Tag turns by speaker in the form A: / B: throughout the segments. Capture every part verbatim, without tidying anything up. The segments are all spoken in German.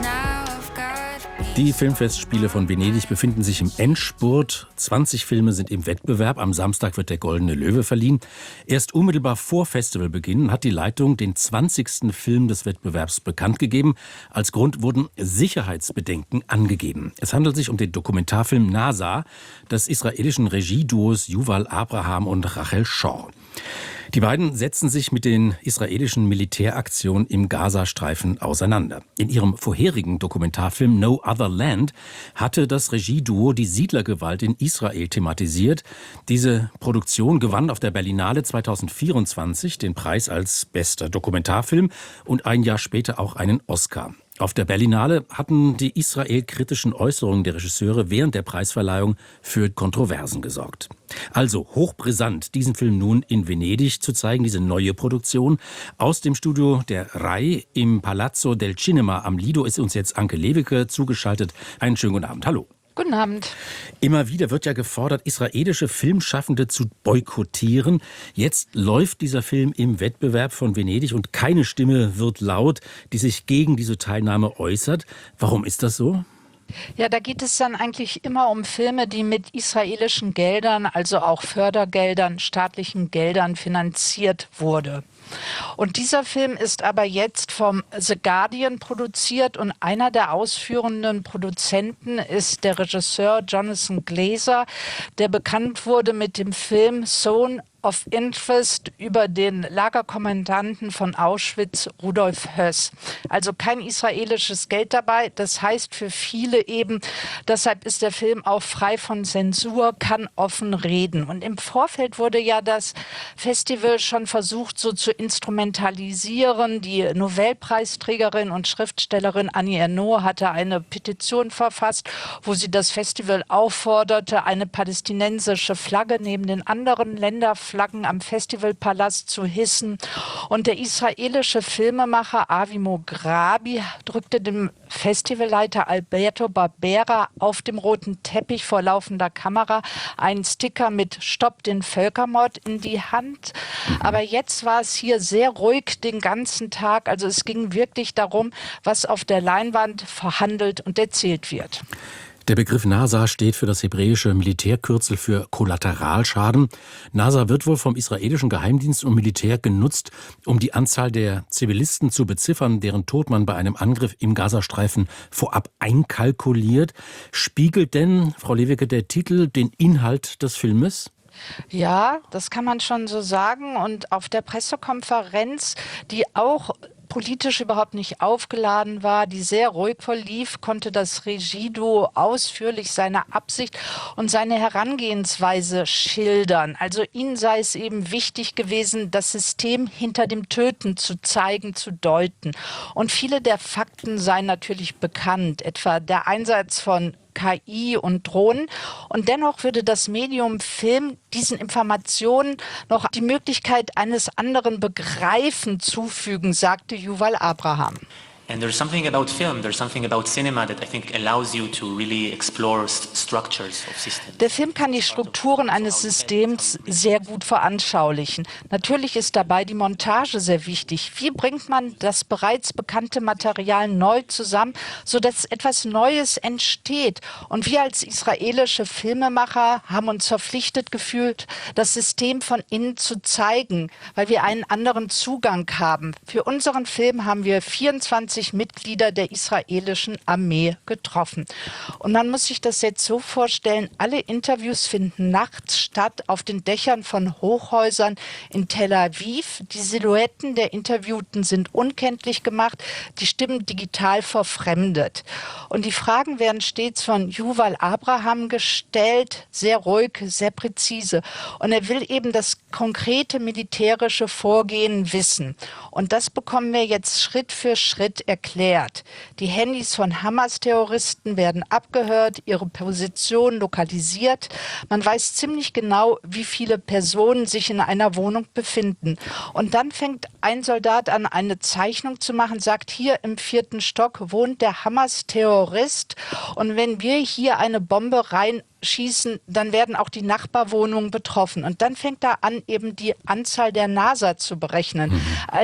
A: Die Filmfestspiele von Venedig befinden sich im Endspurt. zwanzig Filme sind im Wettbewerb. Am Samstag wird der Goldene Löwe verliehen. Erst unmittelbar vor Festivalbeginn hat die Leitung den zwanzigsten Film des Wettbewerbs bekannt gegeben. Als Grund wurden Sicherheitsbedenken angegeben. Es handelt sich um den Dokumentarfilm NASA des israelischen Regieduos Yuval Abraham und Rachel Shor. Die beiden setzen sich mit den israelischen Militäraktionen im Gazastreifen auseinander. In ihrem vorherigen Dokumentarfilm No Other Land hatte das Regieduo die Siedlergewalt in Israel thematisiert. Diese Produktion gewann auf der Berlinale zweitausendvierundzwanzig den Preis als bester Dokumentarfilm und ein Jahr später auch einen Oscar. Auf der Berlinale hatten die israelkritischen Äußerungen der Regisseure während der Preisverleihung für Kontroversen gesorgt. Also hochbrisant, diesen Film nun in Venedig zu zeigen, diese neue Produktion. Aus dem Studio der R A I im Palazzo del Cinema am Lido ist uns jetzt Anke Lewicke zugeschaltet. Einen schönen guten Abend. Hallo.
B: Guten Abend.
A: Immer wieder wird ja gefordert, israelische Filmschaffende zu boykottieren. Jetzt läuft dieser Film im Wettbewerb von Venedig und keine Stimme wird laut, die sich gegen diese Teilnahme äußert. Warum ist das so?
B: Ja, da geht es dann eigentlich immer um Filme, die mit israelischen Geldern, also auch Fördergeldern, staatlichen Geldern finanziert wurde. Und dieser Film ist aber jetzt vom The Guardian produziert und einer der ausführenden Produzenten ist der Regisseur Jonathan Glazer, der bekannt wurde mit dem Film Zone of Interest über den Lagerkommandanten von Auschwitz, Rudolf Höss. Also kein israelisches Geld dabei. Das heißt für viele eben, deshalb ist der Film auch frei von Zensur, kann offen reden. Und im Vorfeld wurde ja das Festival schon versucht, so zu instrumentalisieren. Die Nobelpreisträgerin und Schriftstellerin Annie Ernaux hatte eine Petition verfasst, wo sie das Festival aufforderte, eine palästinensische Flagge neben den anderen Länderflaggen Flaggen am Festivalpalast zu hissen. Und der israelische Filmemacher Avi Mograbi drückte dem Festivalleiter Alberto Barbera auf dem roten Teppich vor laufender Kamera einen Sticker mit Stopp den Völkermord in die Hand. Aber jetzt war es hier sehr ruhig den ganzen Tag. Also es ging wirklich darum, was auf der Leinwand verhandelt und erzählt wird.
A: Der Begriff NASA steht für das hebräische Militärkürzel für Kollateralschaden. NASA wird wohl vom israelischen Geheimdienst und Militär genutzt, um die Anzahl der Zivilisten zu beziffern, deren Tod man bei einem Angriff im Gazastreifen vorab einkalkuliert. Spiegelt denn, Frau Lewicke, der Titel den Inhalt des Filmes?
B: Ja, das kann man schon so sagen. Und auf der Pressekonferenz, die auch politisch überhaupt nicht aufgeladen war, die sehr ruhig verlief, konnte das Regieduo ausführlich seine Absicht und seine Herangehensweise schildern. Also ihnen sei es eben wichtig gewesen, das System hinter dem Töten zu zeigen, zu deuten. Und viele der Fakten seien natürlich bekannt, etwa der Einsatz von K I und Drohnen. Und dennoch würde das Medium Film diesen Informationen noch die Möglichkeit eines anderen Begreifen zufügen, sagte Yuval Abraham.
C: And there's something about film, there's something about cinema that I think allows you to really explore structures of systems.
B: Der Film kann die Strukturen eines Systems sehr gut veranschaulichen. Natürlich ist dabei die Montage sehr wichtig. Wie bringt man das bereits bekannte Material neu zusammen, sodass etwas Neues entsteht? Und wir als israelische Filmemacher haben uns verpflichtet gefühlt, das System von innen zu zeigen, weil wir einen anderen Zugang haben. Für unseren Film haben wir vierundzwanzig Mitglieder der israelischen Armee getroffen. Und man muss sich das jetzt so vorstellen, alle Interviews finden nachts statt auf den Dächern von Hochhäusern in Tel Aviv. Die Silhouetten der Interviewten sind unkenntlich gemacht, die Stimmen digital verfremdet. Und die Fragen werden stets von Yuval Abraham gestellt, sehr ruhig, sehr präzise. Und er will eben das konkrete militärische Vorgehen wissen. Und das bekommen wir jetzt Schritt für Schritt erklärt. Die Handys von Hamas-Terroristen werden abgehört, ihre Position lokalisiert. Man weiß ziemlich genau, wie viele Personen sich in einer Wohnung befinden. Und dann fängt ein Soldat an, eine Zeichnung zu machen, sagt, hier im vierten Stock wohnt der Hamas-Terrorist. Und wenn wir hier eine Bombe rein schießen, dann werden auch die Nachbarwohnungen betroffen. Und dann fängt er an, eben die Anzahl der NASA zu berechnen. Mhm. Also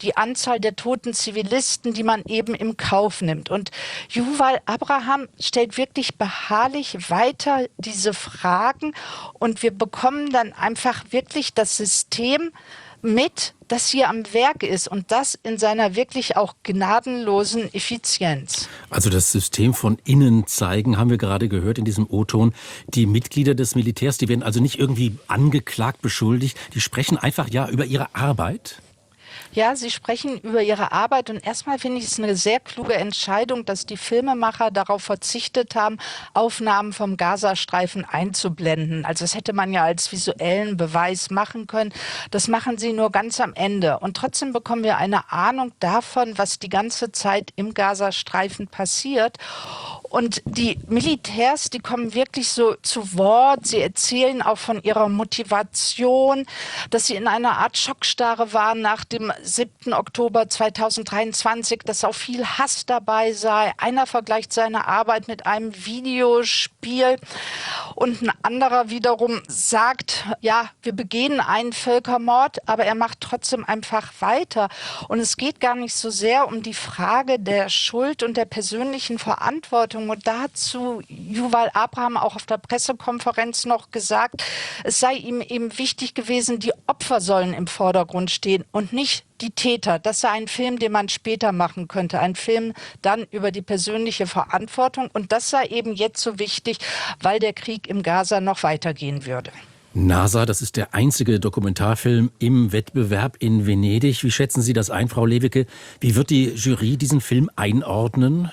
B: die Anzahl der toten Zivilisten, die man eben im Kauf nimmt. Und Yuval Abraham stellt wirklich beharrlich weiter diese Fragen und wir bekommen dann einfach wirklich das System mit, das hier am Werk ist und das in seiner wirklich auch gnadenlosen Effizienz.
A: Also das System von innen zeigen, haben wir gerade gehört in diesem O-Ton. Die Mitglieder des Militärs, die werden also nicht irgendwie angeklagt, beschuldigt, die sprechen einfach ja über ihre Arbeit.
B: Ja, Sie sprechen über Ihre Arbeit und erstmal finde ich es eine sehr kluge Entscheidung, dass die Filmemacher darauf verzichtet haben, Aufnahmen vom Gazastreifen einzublenden. Also das hätte man ja als visuellen Beweis machen können. Das machen sie nur ganz am Ende. Und trotzdem bekommen wir eine Ahnung davon, was die ganze Zeit im Gazastreifen passiert. Und die Militärs, die kommen wirklich so zu Wort. Sie erzählen auch von ihrer Motivation, dass sie in einer Art Schockstarre waren nach dem siebten Oktober zweitausenddreiundzwanzig, dass auch viel Hass dabei sei. Einer vergleicht seine Arbeit mit einem Videospiel und ein anderer wiederum sagt, ja, wir begehen einen Völkermord, aber er macht trotzdem einfach weiter. Und es geht gar nicht so sehr um die Frage der Schuld und der persönlichen Verantwortung. Und dazu Yuval Abraham auch auf der Pressekonferenz noch gesagt, es sei ihm eben wichtig gewesen, die Opfer sollen im Vordergrund stehen und nicht die Täter. Das sei ein Film, den man später machen könnte. Ein Film dann über die persönliche Verantwortung. Und das sei eben jetzt so wichtig, weil der Krieg im Gaza noch weitergehen würde.
A: NASA, das ist der einzige Dokumentarfilm im Wettbewerb in Venedig. Wie schätzen Sie das ein, Frau Lewicke? Wie wird die Jury diesen Film einordnen?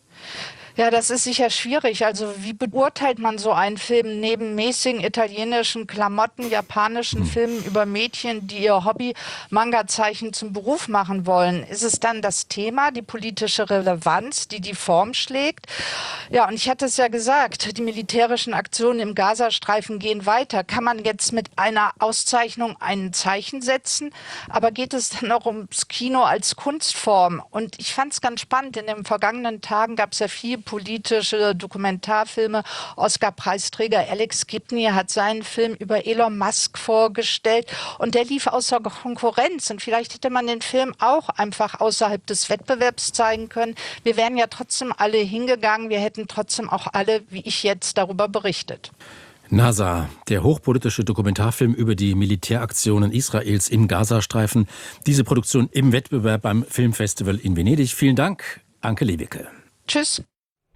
B: Ja, das ist sicher schwierig. Also wie beurteilt man so einen Film neben mäßigen italienischen Klamotten, japanischen hm. Filmen über Mädchen, die ihr Hobby Manga-Zeichen zum Beruf machen wollen? Ist es dann das Thema, die politische Relevanz, die die Form schlägt? Ja, und ich hatte es ja gesagt, die militärischen Aktionen im Gazastreifen gehen weiter. Kann man jetzt mit einer Auszeichnung ein Zeichen setzen? Aber geht es dann auch ums Kino als Kunstform? Und ich fand es ganz spannend. In den vergangenen Tagen gab es ja viel politische Dokumentarfilme. Oscar-Preisträger Alex Gibney hat seinen Film über Elon Musk vorgestellt und der lief außer Konkurrenz. Und vielleicht hätte man den Film auch einfach außerhalb des Wettbewerbs zeigen können. Wir wären ja trotzdem alle hingegangen. Wir hätten trotzdem auch alle, wie ich jetzt, darüber berichtet.
A: NASA, der hochpolitische Dokumentarfilm über die Militäraktionen Israels im Gazastreifen. Diese Produktion im Wettbewerb beim Filmfestival in Venedig. Vielen Dank, Anke Lewicke.
B: Tschüss.